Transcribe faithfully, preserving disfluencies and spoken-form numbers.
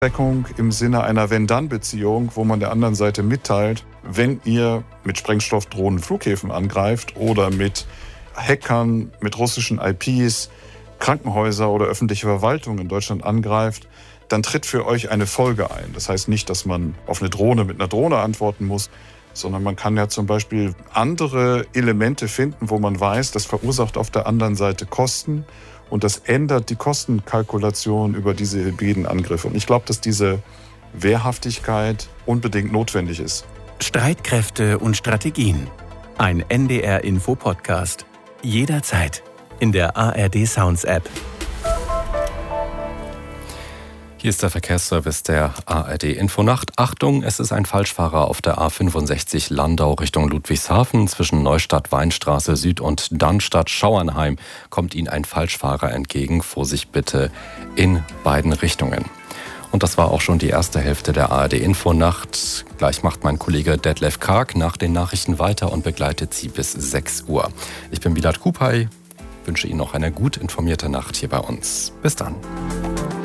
Deckung im Sinne einer Wenn-Dann-Beziehung, wo man der anderen Seite mitteilt, wenn ihr mit Sprengstoffdrohnen Flughäfen angreift oder mit Hackern, mit russischen I Ps Krankenhäuser oder öffentliche Verwaltung in Deutschland angreift, dann tritt für euch eine Folge ein. Das heißt nicht, dass man auf eine Drohne mit einer Drohne antworten muss, sondern man kann ja zum Beispiel andere Elemente finden, wo man weiß, das verursacht auf der anderen Seite Kosten und das ändert die Kostenkalkulation über diese hybriden Angriffe. Und ich glaube, dass diese Wehrhaftigkeit unbedingt notwendig ist. Streitkräfte und Strategien. Ein N D R-Info-Podcast. Jederzeit in der A R D Sounds App. Hier ist der Verkehrsservice der A R D Infonacht. Achtung, es ist ein Falschfahrer auf der A fünfundsechzig Landau Richtung Ludwigshafen. Zwischen Neustadt, Weinstraße Süd und Dannstatt-Schauernheim kommt Ihnen ein Falschfahrer entgegen. Vorsicht bitte in beiden Richtungen. Und das war auch schon die erste Hälfte der A R D Infonacht. Gleich macht mein Kollege Detlef Karg nach den Nachrichten weiter und begleitet Sie bis sechs Uhr. Ich bin Bilal Kupay, wünsche Ihnen noch eine gut informierte Nacht hier bei uns. Bis dann.